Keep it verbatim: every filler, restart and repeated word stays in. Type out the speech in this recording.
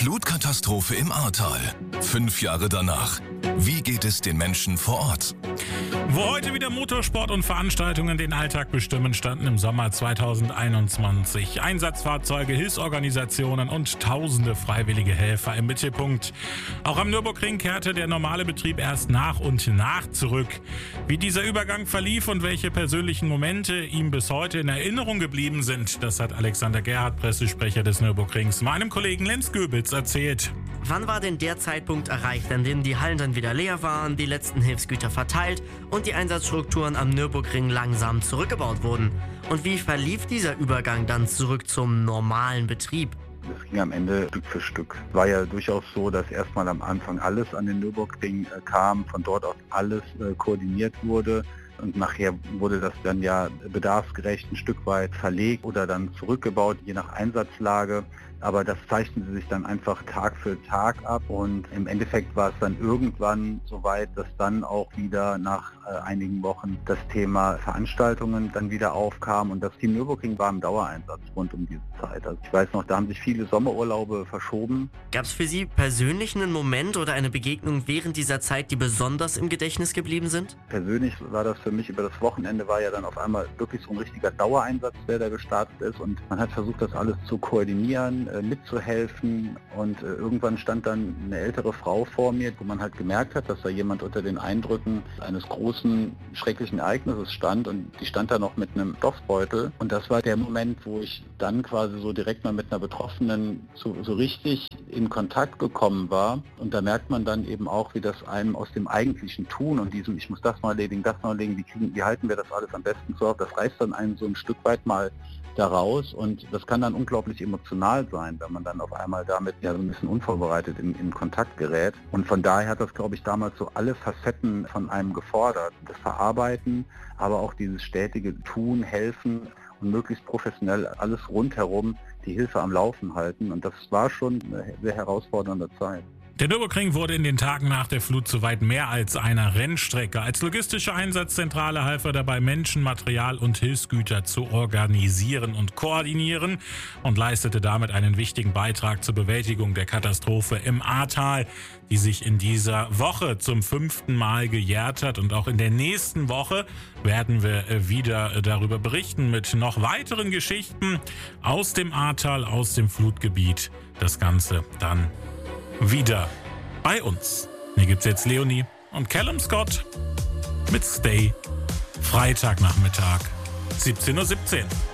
Flutkatastrophe im Ahrtal. Fünf Jahre danach. Wie geht es den Menschen vor Ort? Wo heute wieder Motorsport und Veranstaltungen den Alltag bestimmen, standen im Sommer zweitausendeinundzwanzig Einsatzfahrzeuge, Hilfsorganisationen und tausende freiwillige Helfer im Mittelpunkt. Auch am Nürburgring kehrte der normale Betrieb erst nach und nach zurück. Wie dieser Übergang verlief und welche persönlichen Momente ihm bis heute in Erinnerung geblieben sind, das hat Alexander Gerhardt, Pressesprecher des Nürburgrings, meinem Kollegen Lenz Göbitz erzählt. Wann war denn der Zeitpunkt erreicht, an dem die Hallen dann wieder leer waren, die letzten Hilfsgüter verteilt und die Einsatzstrukturen am Nürburgring langsam zurückgebaut wurden? Und wie verlief dieser Übergang dann zurück zum normalen Betrieb? Es ging am Ende Stück für Stück. Es war ja durchaus so, dass erstmal am Anfang alles an den Nürburgring äh, kam, von dort aus alles äh, koordiniert wurde. Und nachher wurde das dann ja bedarfsgerecht ein Stück weit verlegt oder dann zurückgebaut, je nach Einsatzlage. Aber das zeichnete sich dann einfach Tag für Tag ab und im Endeffekt war es dann irgendwann so weit, dass dann auch wieder nach äh, einigen Wochen das Thema Veranstaltungen dann wieder aufkam und das Team Nürburgring war im Dauereinsatz rund um diese Zeit. Also ich weiß noch, da haben sich viele Sommerurlaube verschoben. Gab es für Sie persönlich einen Moment oder eine Begegnung während dieser Zeit, die besonders im Gedächtnis geblieben sind? Persönlich war das für mich über das Wochenende, war ja dann auf einmal wirklich so ein richtiger Dauereinsatz, der da gestartet ist und man hat versucht, das alles zu koordinieren, mitzuhelfen und äh, irgendwann stand dann eine ältere Frau vor mir, wo man halt gemerkt hat, dass da jemand unter den Eindrücken eines großen, schrecklichen Ereignisses stand und die stand da noch mit einem Stoffbeutel und das war der Moment, wo ich dann quasi so direkt mal mit einer Betroffenen so, so richtig in Kontakt gekommen war und da merkt man dann eben auch, wie das einem aus dem eigentlichen Tun und diesem, ich muss das mal erledigen, das mal erledigen, wie, kriegen, wie halten wir das alles am besten so auf, das reißt dann einen so ein Stück weit mal daraus und das kann dann unglaublich emotional sein, wenn man dann auf einmal damit ja so ein bisschen unvorbereitet in, in Kontakt gerät. Und von daher hat das, glaube ich, damals so alle Facetten von einem gefordert. Das Verarbeiten, aber auch dieses stetige Tun, Helfen und möglichst professionell alles rundherum die Hilfe am Laufen halten. Und das war schon eine sehr herausfordernde Zeit. Der Nürburgring wurde in den Tagen nach der Flut zu weit mehr als einer Rennstrecke. Als logistische Einsatzzentrale half er dabei, Menschen, Material und Hilfsgüter zu organisieren und koordinieren und leistete damit einen wichtigen Beitrag zur Bewältigung der Katastrophe im Ahrtal, die sich in dieser Woche zum fünften Mal gejährt hat. Und auch in der nächsten Woche werden wir wieder darüber berichten mit noch weiteren Geschichten aus dem Ahrtal, aus dem Flutgebiet. Das Ganze dann wieder bei uns. Hier gibt's jetzt Leonie und Callum Scott mit Stay. Freitagnachmittag, siebzehn Uhr siebzehn.